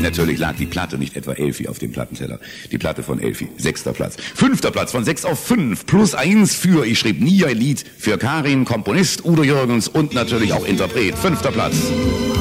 natürlich lag die Platte nicht etwa Elfi auf dem Plattenteller. Die Platte von Elfi, 6. Platz. 5. Platz, von 6 auf 5, +1 für Ich schrieb nie ein Lied für Karin, Komponist Udo Jürgens und natürlich auch Interpret, 5. Platz.